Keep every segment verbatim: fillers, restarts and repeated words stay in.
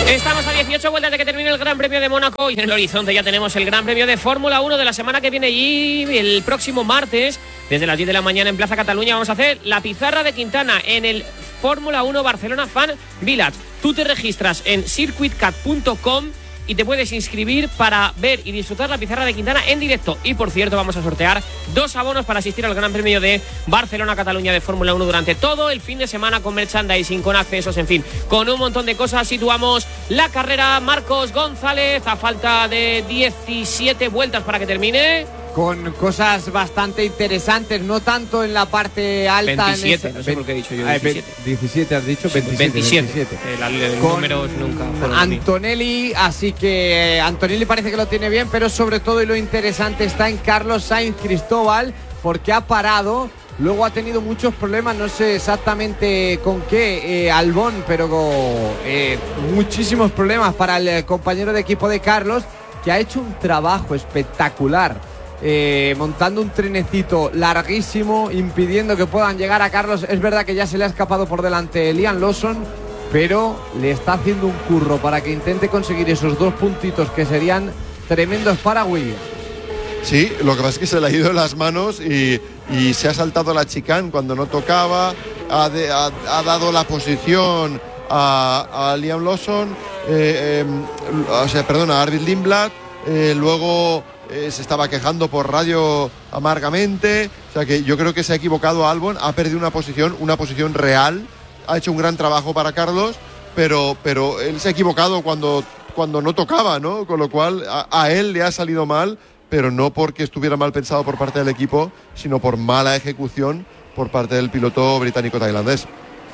Estamos a dieciocho vueltas de que termine el Gran Premio de Mónaco y en el horizonte ya tenemos el Gran Premio de Fórmula uno de la semana que viene y el próximo martes, desde las diez de la mañana en Plaza Cataluña, vamos a hacer la pizarra de Quintana en el Fórmula uno Barcelona Fan Village. Tú te registras en circuit cat punto com y te puedes inscribir para ver y disfrutar la pizarra de Quintana en directo. Y por cierto, vamos a sortear dos abonos para asistir al Gran Premio de Barcelona-Cataluña de Fórmula uno durante todo el fin de semana, con merchandising, con accesos, en fin, con un montón de cosas. Situamos la carrera. Marcos González, a falta de diecisiete vueltas para que termine, con cosas bastante interesantes, no tanto en la parte alta. veintisiete, en ese, no sé por qué he dicho yo diecisiete. diecisiete has dicho, veintisiete. veintisiete. veintisiete. El, el con números nunca fueron Antonelli, así que Antonelli parece que lo tiene bien, pero sobre todo, y lo interesante está en Carlos Sainz Cristóbal, porque ha parado. Luego ha tenido muchos problemas, no sé exactamente con qué, eh, Albon, pero eh, muchísimos problemas para el compañero de equipo de Carlos, que ha hecho un trabajo espectacular. Eh, montando un trenecito larguísimo, impidiendo que puedan llegar a Carlos. Es verdad que ya se le ha escapado por delante Liam Lawson, pero le está haciendo un curro para que intente conseguir esos dos puntitos que serían tremendos para Williams. Sí, lo que pasa es que se le ha ido de las manos y, y se ha saltado la chicane cuando no tocaba, ha, de, ha, ha dado la posición a, a Liam Lawson, eh, eh, o sea, perdona, a Arvid Lindblad, eh, luego Eh, se estaba quejando por radio amargamente. O sea que yo creo que se ha equivocado Albon, ha perdido una posición, una posición real, ha hecho un gran trabajo para Carlos, pero, pero él se ha equivocado cuando, cuando no tocaba, ¿no? Con lo cual a, a él le ha salido mal, pero no porque estuviera mal pensado por parte del equipo, sino por mala ejecución por parte del piloto británico-tailandés.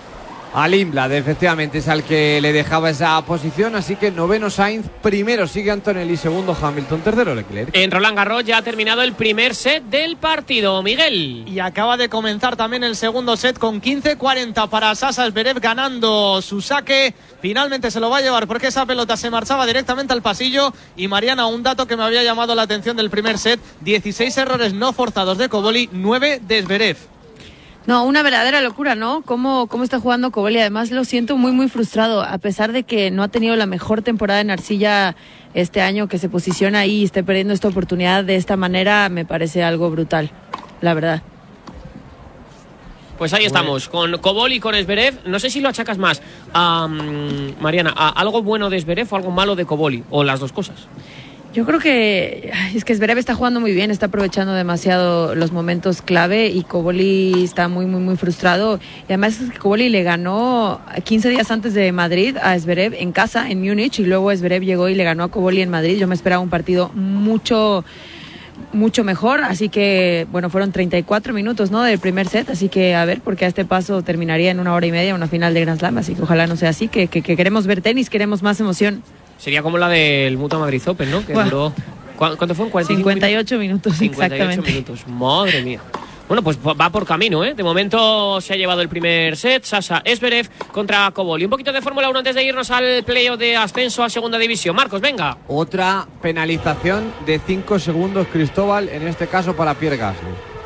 A Lindblad, efectivamente, es al que le dejaba esa posición. Así que noveno Sainz, primero sigue Antonelli, segundo Hamilton, tercero Leclerc. En Roland Garros ya ha terminado el primer set del partido, Miguel. Y acaba de comenzar también el segundo set con quince cuarenta para Sasa Zverev, ganando su saque. Finalmente se lo va a llevar porque esa pelota se marchaba directamente al pasillo. Y Mariana, un dato que me había llamado la atención del primer set: dieciséis errores no forzados de Cobolli, nueve de Zverev. No, una verdadera locura, ¿no? Cómo, cómo está jugando Cobolli. Además, lo siento muy, muy frustrado, a pesar de que no ha tenido la mejor temporada en arcilla este año, que se posiciona ahí y esté perdiendo esta oportunidad de esta manera. Me parece algo brutal, la verdad. Pues ahí estamos, con Cobolli y con Zverev. No sé si lo achacas más, a, um, Mariana, a algo bueno de Zverev o algo malo de Cobolli, o las dos cosas. Yo creo que es que Zverev está jugando muy bien, está aprovechando demasiado los momentos clave, y Cobolli está muy, muy, muy frustrado. Y además es que Cobolli le ganó quince días antes de Madrid a Zverev en casa, en Múnich, y luego Zverev llegó y le ganó a Cobolli en Madrid. Yo me esperaba un partido mucho, mucho mejor, así que, bueno, fueron treinta y cuatro minutos, ¿no?, del primer set, así que a ver, porque a este paso terminaría en una hora y media una final de Grand Slam, así que ojalá no sea así, que, que, que queremos ver tenis, queremos más emoción. Sería como la del Mutua Madrid Open, ¿no? Que bueno, duró... ¿Cuánto fueron? ¿cuarenta y cinco cincuenta y ocho minutos, cincuenta y ocho exactamente. minutos, madre mía. Bueno, pues va por camino, ¿eh? De momento se ha llevado el primer set, Sasa Zverev contra Cobolli. Un poquito de Fórmula uno antes de irnos al playoff de ascenso a segunda división. Marcos, venga. Otra penalización de cinco segundos, Cristóbal, en este caso para Pierre Gasly.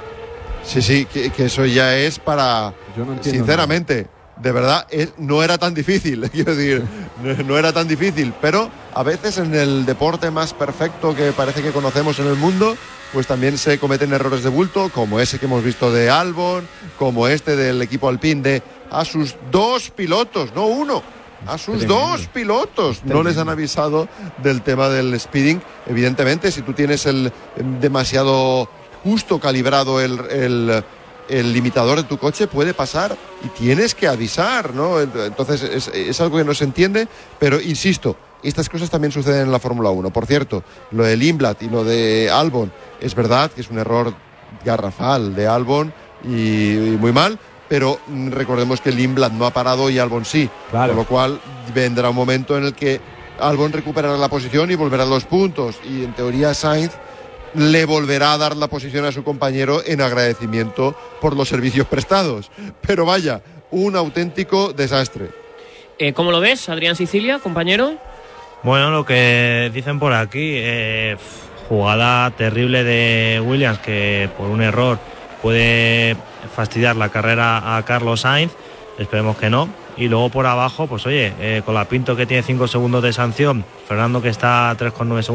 Sí, sí, que, que eso ya es para... Yo no entiendo sinceramente... nada. De verdad, es, no era tan difícil, quiero decir, no, no era tan difícil, pero a veces en el deporte más perfecto que parece que conocemos en el mundo, pues también se cometen errores de bulto, como ese que hemos visto de Albon, como este del equipo Alpine, de a sus dos pilotos, no uno, a sus Tremendo. dos pilotos, Tremendo. No les han avisado del tema del speeding. Evidentemente, si tú tienes el demasiado justo calibrado el... el el limitador de tu coche, puede pasar y tienes que avisar, ¿no? Entonces es, es algo que no se entiende, pero insisto, estas cosas también suceden en la Fórmula uno. Por cierto, lo de Lindblad y lo de Albon, es verdad que es un error garrafal de Albon y, y muy mal, pero recordemos que Lindblad no ha parado y Albon sí, claro. Con lo cual vendrá un momento en el que Albon recuperará la posición y volverá a los puntos, y en teoría Sainz le volverá a dar la posición a su compañero en agradecimiento por los servicios prestados. Pero vaya, un auténtico desastre. Eh, ¿Cómo lo ves, Adrián Sicilia, compañero? Bueno, lo que dicen por aquí, eh, jugada terrible de Williams, que por un error puede fastidiar la carrera a Carlos Sainz. Esperemos que no. Y luego por abajo, pues oye, eh, Colapinto que tiene cinco segundos de sanción, Fernando que está a tres coma nueve segundos